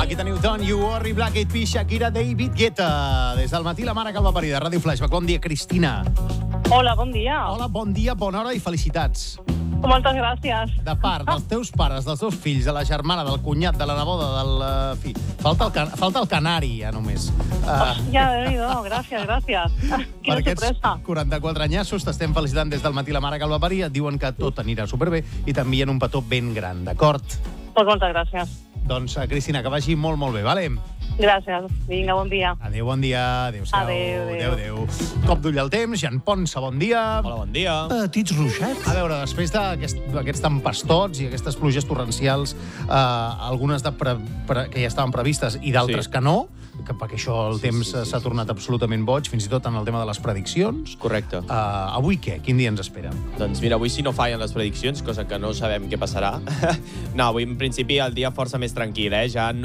Aquí teniu Don't You Worry, Black Eyed Peas, Shakira, David Guetta. Des del matí, la mare que el va parir de Ràdio Flashback. Bon dia, Cristina. Hola, bon dia. Hola, bon dia, bona hora i felicitats. Moltes gràcies. De part dels teus pares, dels teus fills, de la germana, del cunyat, de la neboda, del fill. Falta el canari, ja només. Ja, déu-n'hi-do, gràcies. Quina sorpresa. 44 anyassos, t'estem felicitant des del matí, la mare que el va parir. Et diuen que tot anirà superbé i t'envien un petó ben gran, d'acord? Pues moltes gràcies. Doncs, Cristina, que vagi molt, molt bé, vale? Gràcies. Vinga, bon dia. Adéu, bon dia. Adéu-siau. Adéu. Cop d'ull al temps. Jan Ponsa, bon dia. Hola, bon dia. Petits ruixats. A veure, després d'aquests tempestots i aquestes pluges torrencials, algunes que ja estaven previstes i d'altres que no, perquè això el temps s'ha tornat absolutament boig, fins i tot en el tema de les prediccions. Correcte. Avui què? Quin dia ens espera? Doncs mira, avui sí no fallen les prediccions, cosa que no sabem què passarà. No, avui en principi el dia força més tranquil,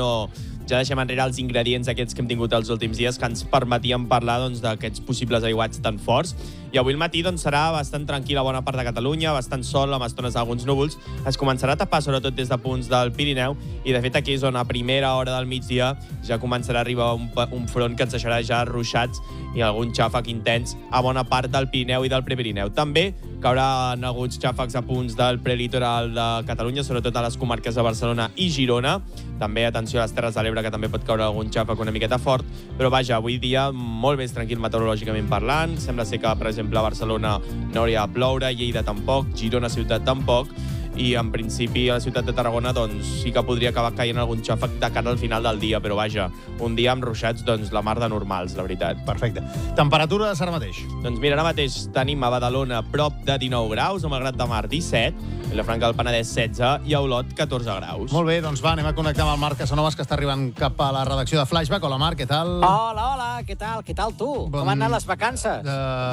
Ja deixem enrere els ingredients aquests que hem tingut els últims dies que ens permetien parlar d'aquests possibles aiguats tan forts. I avui al matí serà bastant tranquil a bona part de Catalunya, bastant sol, amb estones d'alguns núvols. Es començarà a tapar sobretot des de punts del Pirineu i, de fet, aquí és on a primera hora del migdia ja començarà a arribar un front que ens deixarà ja ruixats i algun xàfec intens a bona part del Pirineu i del Prepirineu. També cauran alguns xàfecs a punts del prelitoral de Catalunya, sobretot a les comarques de Barcelona i Girona. També atenció a les Terres de l'Ebre, que també pot caure algun xàfec una miqueta fort. Però vaja, avui dia molt més tranquil meteorològicament parlant. Sembla ser que, per exemple, a Barcelona no hauria de ploure, Lleida tampoc, Girona ciutat tampoc. I, en principi, a la ciutat de Tarragona sí que podria acabar caient algun xàfec de cara al final del dia, però vaja, un dia amb ruixats, la mar de normals, la veritat. Perfecte. Temperatures ara mateix? Doncs mira, ara mateix tenim a Badalona prop de 19 graus, a Malgrat de Mar 17, a la Franca del Penedès 16 i a Olot 14 graus. Molt bé, doncs va, anem a connectar amb el Marc Casanovas, que està arribant cap a la redacció de Flashback. Hola, Marc, què tal? Hola, què tal? Què tal tu? Com han anat les vacances?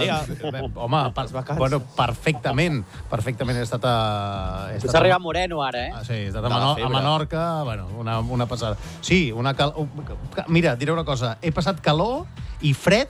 Home, bueno, perfectament. He estat a... Pots arribar a Moreno, ara, eh? Sí, he estat a Menorca, bueno, una passada. Sí, mira, diré una cosa, he passat calor i fred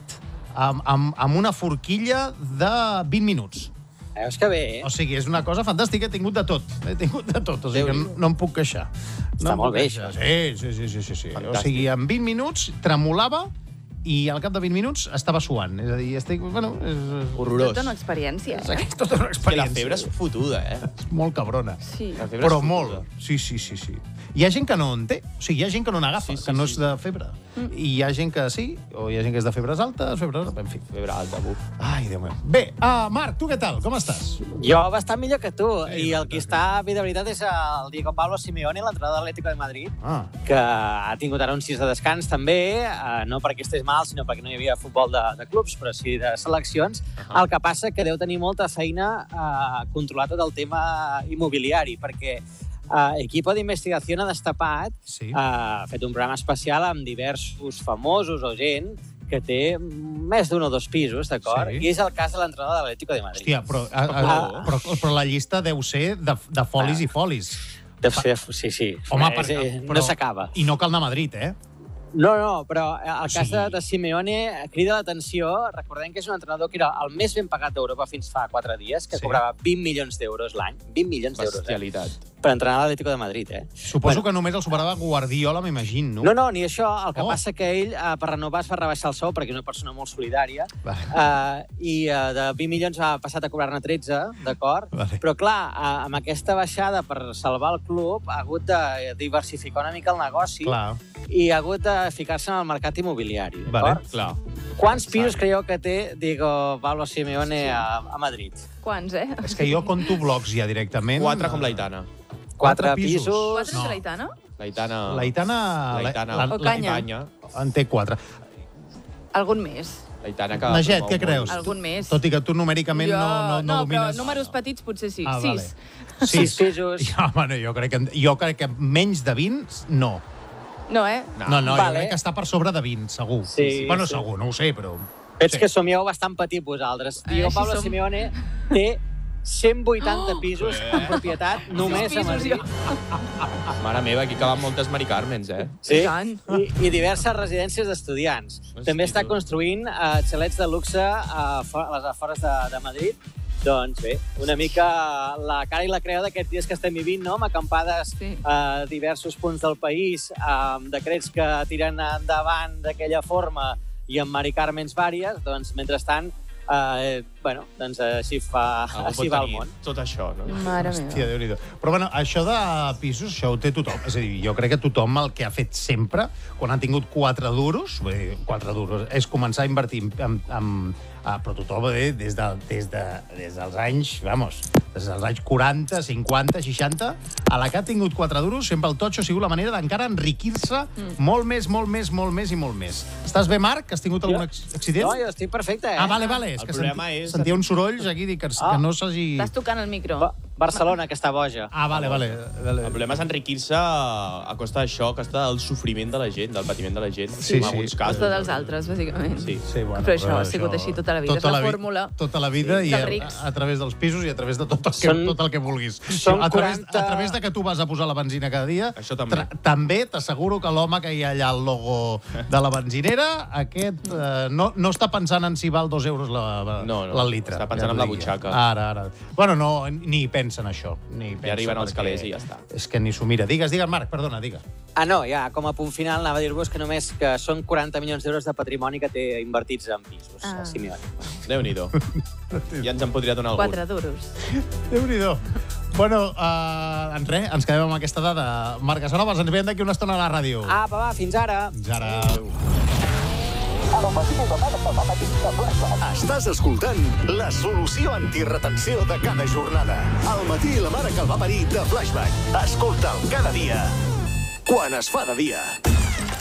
amb una forquilla de 20 minuts. Veus que bé, eh? O sigui, és una cosa fantàstica, he tingut de tot, o sigui que no em puc queixar. Està molt bé, això. Sí. O sigui, en 20 minuts tremolava i al cap de 20 minuts estava suant. És a dir, horrorós. Tota una experiència, eh? Tota una experiència. La febre és fotuda, eh? És molt cabrona. Sí. Però molt. Sí. Hi ha gent que no en té. O sigui, hi ha gent que no n'agafa, que no és de febre. I hi ha gent que sí, o hi ha gent que és de febres altes, en fi. Febre alta, buf. Ai, Déu meu. Bé, Marc, tu què tal? Com estàs? Jo bastant millor que tu. I el que està bé de veritat és el Diego Pablo Simeone, l'entrenador de l'Atlético de Madrid, que ha tingut ara uns 6 de descans també, no perquè estés mal, sinó perquè no hi havia futbol de clubs, però sí de seleccions. El que passa que deu tenir molta feina a controlar tot el tema immobiliari, perquè Equipo d'Investigació ha destapat, ha fet un programa especial amb diversos famosos o gent que té més d'un o dos pisos, d'acord? I és el cas de l'entrenador de l'Atlético de Madrid. Hòstia, però la llista deu ser de folis i folis. Deu ser, sí. Home, no s'acaba. I no cal anar a Madrid, eh? No, però el cas de Simeone crida l'atenció. Recordem que és un entrenador que era el més ben pagat d'Europa fins fa 4 dies, que cobrava 20 milions d'euros l'any. 20 milions d'euros. Bestialitat. Per entrenar a l'Atlético de Madrid, eh? Suposo que només el superava Guardiola, m'imagino. No, ni això. El que passa que ell, per renovar, es va rebaixar el sou, perquè és una persona molt solidària, i de 20 milions ha passat a cobrar-ne 13, d'acord? Però, clar, amb aquesta baixada per salvar el club, ha hagut de diversificar una mica el negoci i ha hagut de ficar-se en el mercat immobiliari, d'acord? Clar. Quants pisos creieu que té Diego Pablo Simeone a Madrid? Quants, eh? És que jo conto blocs ja directament. 4 com l'Aitana. 4 pisos. 4 és l'Aitana? L'Aitana. O Canya. En té 4. Algun més? Naget, què creus? Algun més. Tot i que tu numèricament no domines... No, però números petits potser sí. 6. 6 pisos. Jo crec que menys de 20, no. No, eh? No, jo crec que està per sobre de 20, segur. Bueno, segur, no ho sé, però... Veig que somieu bastant petit vosaltres. Diego Pablo Simeone té 180 pisos en propietat només a Madrid. Mare meva, aquí acaben moltes Mari Carmens, eh? Sí, i diverses residències d'estudiants. També està construint xalets de luxe a les afores de Madrid, Doncs bé, una mica la cara i la creu d'aquests dies que estem vivint, no? Amb acampades a diversos punts del país, amb decrets que tiren endavant d'aquella forma i amb Mari Carmens vàries, doncs, mentrestant, doncs així va el món. Tot això, no? Mare meva. Hòstia, Déu-n'hi-do. Però bueno, això de pisos, això ho té tothom. És a dir, jo crec que tothom el que ha fet sempre, quan ha tingut 4 duros, vull dir, 4 duros, és començar a invertir però tothom des dels anys, des dels anys 40, 50, 60, a la que ha tingut 4 duros, sempre el totxo ha sigut la manera d'encara enriquir-se molt més i molt més. Estàs bé, Marc? Has tingut algun accident? No, jo estic perfecte, Ah, vale. És que sentia uns sorolls aquí, que no s'hagi... Estàs tocant el micro. Barcelona, que està boja. Ah, vale. El problema és enriquir-se a costa d'això, a costa del sofriment de la gent, del patiment de la gent. Sí. En alguns A casos. costa dels altres, bàsicament. Sí, bueno, però això ha sigut així tota la vida. És la fórmula. Tota la vida i dels rics. a través dels pisos i a través de tot el que vulguis. A través de que tu vas a posar la benzina cada dia, això també. També t'asseguro que l'home que hi ha allà al logo de la benzinera, aquest no està pensant en si val 2 euros el litre. Està pensant en la butxaca. Ara. Bueno, no, ni pensa en això. I arriben els calés i ja està. És que ni s'ho mira. Digues, Marc, perdona, digues. No, ja, com a punt final, anava a dir-vos que només que són 40 milions d'euros de patrimoni que té invertits en pisos, el Simeone. Déu-n'hi-do. Ja ens en podria donar algun. 4 duros. Déu-n'hi-do. Bueno, ens quedem amb aquesta dada. Marc Casanovas, ens veiem d'aquí una estona a la ràdio. Va, fins ara. Fins ara. Estàs escoltant la solució antiretenció de cada jornada. Al matí la mare que el va parir de Flashback. Escolta'l cada dia, quan es fa de dia.